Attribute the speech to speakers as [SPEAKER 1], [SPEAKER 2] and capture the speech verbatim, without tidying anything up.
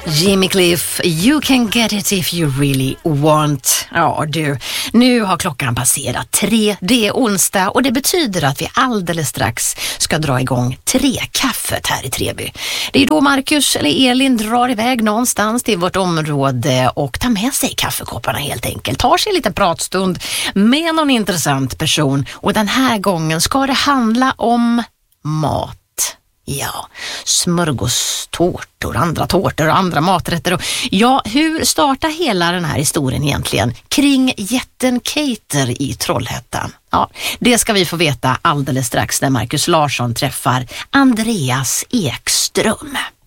[SPEAKER 1] Jimmy Cliff, you can get it if you really want. Ja du, nu har klockan passerat tre, det är onsdag och det betyder att vi alldeles strax ska dra igång tre-kaffet här i Treby. Det är då Marcus eller Elin drar iväg någonstans till vårt område och tar med sig kaffekopparna helt enkelt. Tar sig en liten pratstund med någon intressant person och den här gången ska det handla om mat. Ja, smörgåstårtor, andra tårtor och andra maträtter. Och ja, hur startar hela den här historien egentligen kring jätten Cater i Trollhättan? Ja, det ska vi få veta alldeles strax när Marcus Larsson träffar Andreas Ekström.